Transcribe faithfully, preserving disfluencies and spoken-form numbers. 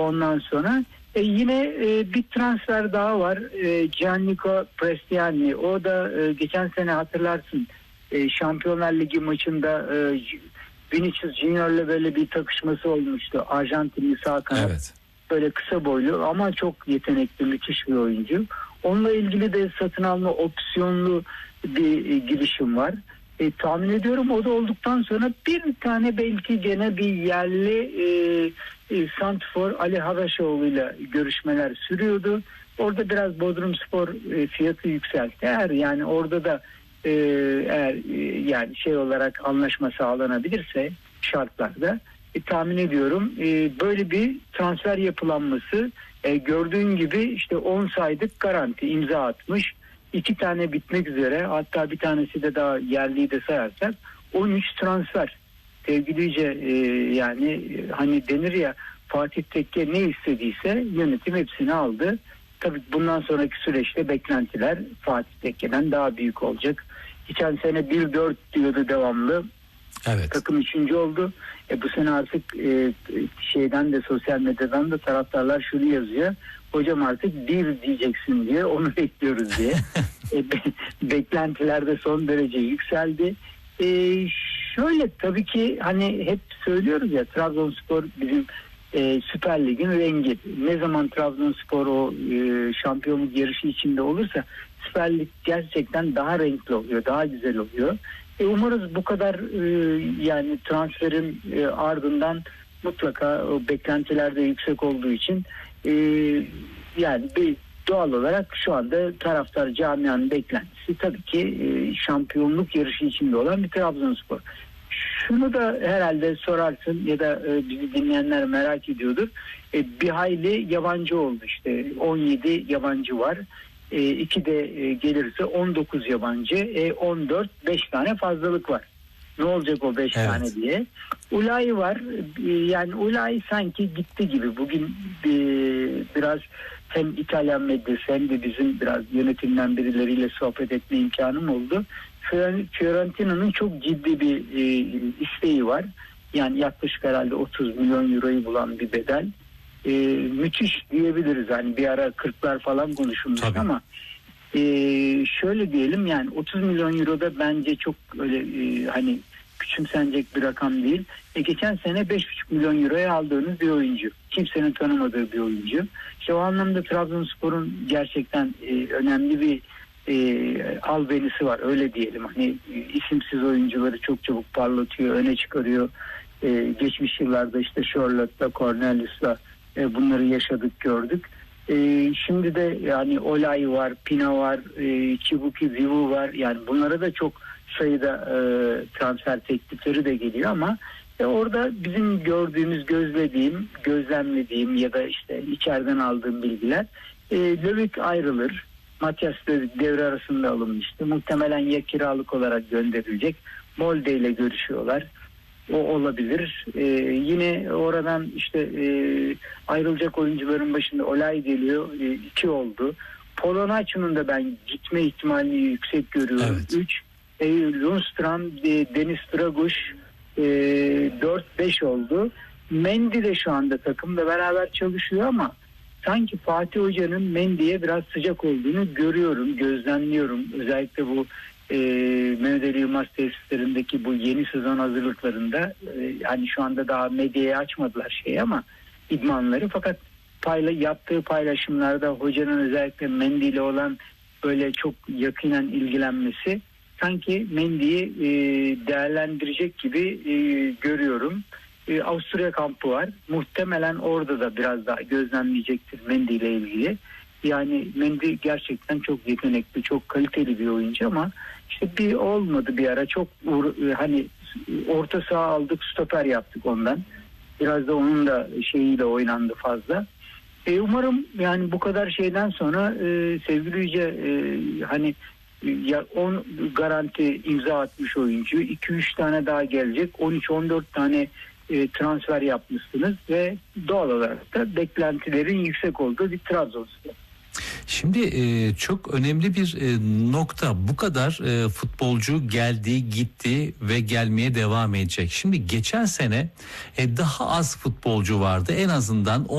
ondan sonra e, yine e, bir transfer daha var. E, Gianluca Prestiani. O da e, geçen sene hatırlarsın e, Şampiyonlar Ligi maçında e, Vinicius Junior'la böyle bir takışması olmuştu. Arjantinli sağ kanat. Evet. Böyle kısa boylu ama çok yetenekli, müthiş bir oyuncu. Onunla ilgili de satın alma opsiyonlu bir e, girişim var. E, tahmin ediyorum o da olduktan sonra bir tane belki gene bir yerli e, e, Santrfor Ali Habeşoğlu'yla görüşmeler sürüyordu. Orada biraz Bodrumspor e, fiyatı yükseltti. Eğer yani orada da e, eğer e, yani şey olarak anlaşma sağlanabilirse şartlarda e, tahmin ediyorum e, böyle bir transfer yapılanması e, gördüğün gibi işte on saydık garanti imza atmış. İki tane bitmek üzere, hatta bir tanesi de daha yerliyi de sayarsak on üç transfer. Sevgilice e, yani e, hani denir ya, Fatih Tekke ne istediyse yönetim hepsini aldı. Tabii bundan sonraki süreçte beklentiler Fatih Tekke'den daha büyük olacak. Geçen sene bir dört diyordu devamlı. Evet. Takım üçüncü oldu. E bu sene artık e, şeyden de sosyal medyadan da taraftarlar şunu yazıyor. Hocam artık bir diyeceksin diye, onu bekliyoruz diye. e, be, beklentiler de son derece yükseldi. E, şöyle tabii ki hani hep söylüyoruz ya, Trabzonspor bizim e, Süper Lig'in rengi. Ne zaman Trabzonspor o e, şampiyonluk yarışı içinde olursa Süper Lig gerçekten daha renkli oluyor, daha güzel oluyor. E, umarız bu kadar e, yani transferin e, ardından mutlaka o beklentiler de yüksek olduğu için e, yani bir doğal olarak şu anda taraftar camianın beklentisi tabii ki e, şampiyonluk yarışı içinde olan bir Trabzonspor. Şunu da herhalde sorarsın ya da e, bizi dinleyenler merak ediyordur. E, bir hayli yabancı oldu işte. on yedi yabancı var. E, iki de e, gelirse on dokuz yabancı. E, on dört, beş tane fazlalık var. Ne olacak o beş evet. tane diye. Ulay var. E, yani Ulay sanki gitti gibi. Bugün e, biraz hem İtalyan medyası hem de bizim biraz yönetimden birileriyle sohbet etme imkanım oldu. Fiorentina'nın çok ciddi bir e, isteği var. Yani yaklaşık herhalde otuz milyon euroyu bulan bir bedel. E, müthiş diyebiliriz. Hani bir ara kırklar falan konuşulmuş ama e, şöyle diyelim, yani otuz milyon euro da bence çok öyle e, hani küçümsenecek bir rakam değil. E, geçen sene beş buçuk milyon euroya aldığınız bir oyuncu. Kimsenin tanımadığı bir oyuncu. İşte o anlamda Trabzonspor'un gerçekten e, önemli bir e, albenisi var. Öyle diyelim. Hani e, isimsiz oyuncuları çok çabuk parlatıyor, öne çıkarıyor. E, geçmiş yıllarda işte Charlotte'la, Cornelius'la e, bunları yaşadık, gördük. E, şimdi de yani Olay var, Pina var, e, Chibuki Vivu var. Yani bunlara da çok sayıda e, transfer teklifleri de geliyor ama e, orada bizim gördüğümüz, gözlediğim, gözlemlediğim ya da işte içeriden aldığım bilgiler, e, Löwik ayrılır. Matias devre arasında alınmıştı. Muhtemelen ya kiralık olarak gönderilecek. Molde ile görüşüyorlar. O olabilir. Ee, yine oradan işte e, ayrılacak oyuncuların başında Olay geliyor. E, iki oldu. Polonaiço'nun da ben gitme ihtimalini yüksek görüyorum. Evet. Üç. E, Lundstram, e, Deniz Draguş e, dört beş oldu. Mendy de şu anda takımda beraber çalışıyor ama sanki Fatih Hoca'nın Mendy'ye biraz sıcak olduğunu görüyorum, gözlemliyorum. Özellikle bu e, Mehmet Ali Yılmaz tesislerindeki bu yeni sezon hazırlıklarında e, hani şu anda daha medyaya açmadılar şey ama idmanları, fakat payla, yaptığı paylaşımlarda hocanın özellikle Mendy ile olan böyle çok yakinen ilgilenmesi sanki Mendy'yi e, değerlendirecek gibi e, görüyorum. E, Avusturya kampı var. Muhtemelen orada da biraz daha gözlemleyecektir Mendy ile ilgili. Yani Mendy gerçekten çok yetenekli, çok kaliteli bir oyuncu ama işte bir olmadı bir ara. Çok uğra- hani orta saha aldık, stoper yaptık ondan. Biraz da onun da şeyiyle oynandı fazla. E, umarım yani bu kadar şeyden sonra e, sevgili Yüce e, hani ya on garanti imza atmış oyuncu, iki üç tane daha gelecek, on üç on dört tane e, transfer yapmışsınız ve doğal olarak da beklentilerin yüksek olduğu bir Trabzonspor. Şimdi e, çok önemli bir e, nokta, bu kadar e, futbolcu geldi gitti ve gelmeye devam edecek. Şimdi geçen sene e, daha az futbolcu vardı, en azından